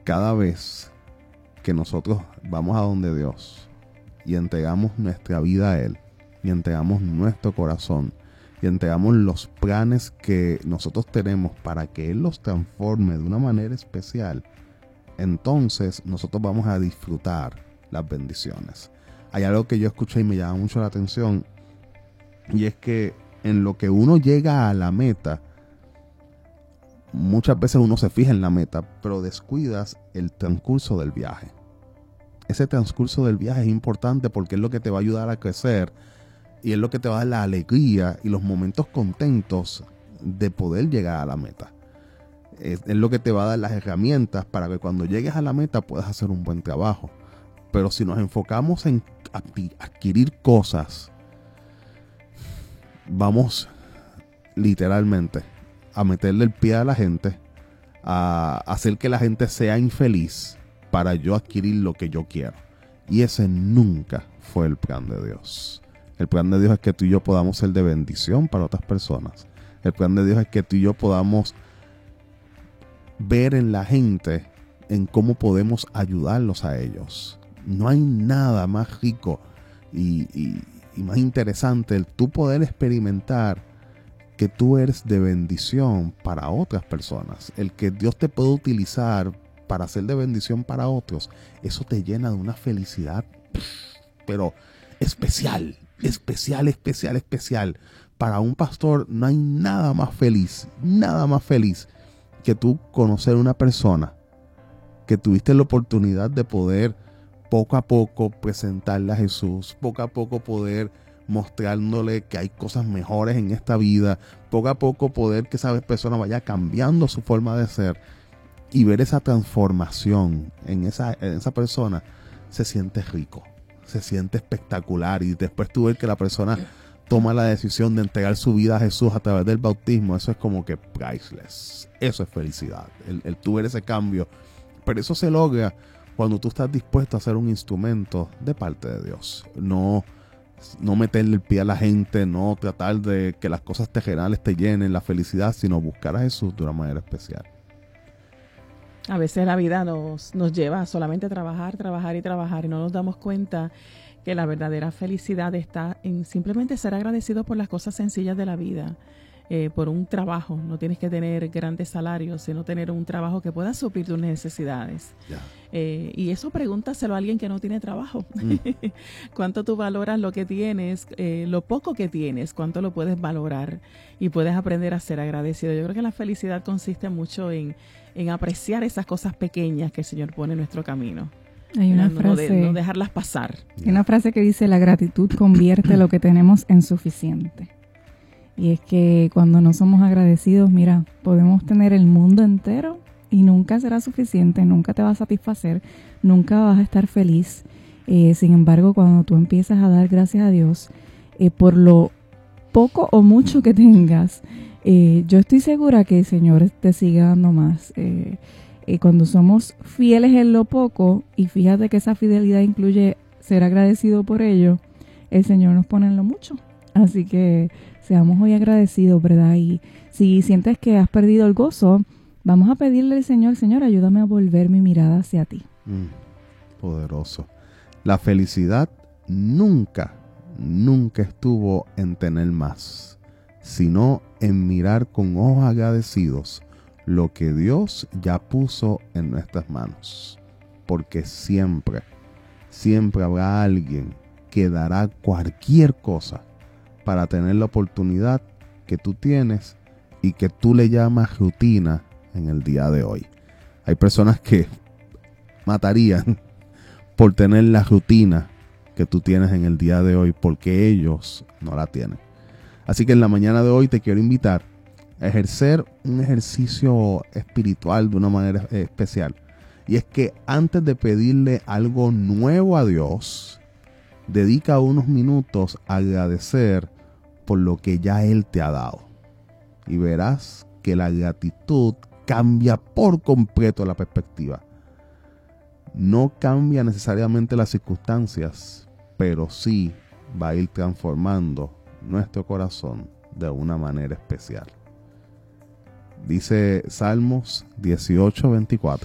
cada vez que nosotros vamos a donde Dios y entregamos nuestra vida a Él, y entregamos nuestro corazón, y entregamos los planes que nosotros tenemos para que Él los transforme de una manera especial, entonces nosotros vamos a disfrutar las bendiciones. Hay algo que yo escuché y me llama mucho la atención, y es que en lo que uno llega a la meta, muchas veces uno se fija en la meta, pero descuidas el transcurso del viaje. Ese transcurso del viaje es importante porque es lo que te va a ayudar a crecer, y es lo que te va a dar la alegría y los momentos contentos de poder llegar a la meta. Es lo que te va a dar las herramientas para que cuando llegues a la meta puedas hacer un buen trabajo. Pero si nos enfocamos en adquirir cosas, vamos literalmente a meterle el pie a la gente, a hacer que la gente sea infeliz para yo adquirir lo que yo quiero. Y ese nunca fue el plan de Dios. El plan de Dios es que tú y yo podamos ser de bendición para otras personas. El plan de Dios es que tú y yo podamos ver en la gente en cómo podemos ayudarlos a ellos. No hay nada más rico y más interesante el tú poder experimentar que tú eres de bendición para otras personas. El que Dios te puede utilizar para ser de bendición para otros, eso te llena de una felicidad, pero especial. Para un pastor no hay nada más feliz que tú conocer una persona que tuviste la oportunidad de poder poco a poco presentarle a Jesús, poco a poco poder mostrándole que hay cosas mejores en esta vida, poco a poco poder que esa persona vaya cambiando su forma de ser, y ver esa transformación en esa persona. Se siente rico, se siente espectacular, y después tú ver que la persona toma la decisión de entregar su vida a Jesús a través del bautismo, eso es como que priceless. Eso es felicidad, el tú ver ese cambio. Pero eso se logra cuando tú estás dispuesto a ser un instrumento de parte de Dios. No meterle el pie a la gente, no tratar de que las cosas terrenales te llenen la felicidad, sino buscar a Jesús de una manera especial. A veces la vida nos lleva solamente a trabajar y no nos damos cuenta que la verdadera felicidad está en simplemente ser agradecido por las cosas sencillas de la vida, por un trabajo. No tienes que tener grandes salarios, sino tener un trabajo que pueda suplir tus necesidades. Yeah. Y eso pregúntaselo a alguien que no tiene trabajo. ¿Cuánto tú valoras lo que tienes, lo poco que tienes, cuánto lo puedes valorar y puedes aprender a ser agradecido? Yo creo que la felicidad consiste mucho en apreciar esas cosas pequeñas que el Señor pone en nuestro camino. Hay una frase, no dejarlas pasar. Hay una frase que dice: la gratitud convierte lo que tenemos en suficiente. Y es que cuando no somos agradecidos, mira, podemos tener el mundo entero y nunca será suficiente, nunca te va a satisfacer, nunca vas a estar feliz. Sin embargo, cuando tú empiezas a dar gracias a Dios por lo poco o mucho que tengas, yo estoy segura que el Señor te sigue dando más. Cuando somos fieles en lo poco, y fíjate que esa fidelidad incluye ser agradecido por ello, el Señor nos pone en lo mucho. Así que seamos hoy agradecidos, ¿verdad? Y si sientes que has perdido el gozo, vamos a pedirle al Señor: Señor, ayúdame a volver mi mirada hacia ti. Poderoso. La felicidad nunca estuvo en tener más, sino en mirar con ojos agradecidos lo que Dios ya puso en nuestras manos. Porque siempre habrá alguien que dará cualquier cosa para tener la oportunidad que tú tienes y que tú le llamas rutina en el día de hoy. Hay personas que matarían por tener la rutina que tú tienes en el día de hoy, porque ellos no la tienen. Así que en la mañana de hoy te quiero invitar a ejercer un ejercicio espiritual de una manera especial. Y es que antes de pedirle algo nuevo a Dios, dedica unos minutos a agradecer por lo que ya Él te ha dado. Y verás que la gratitud cambia por completo la perspectiva. No cambia necesariamente las circunstancias, pero sí va a ir transformando nuestro corazón de una manera especial. Dice Salmos 18:24.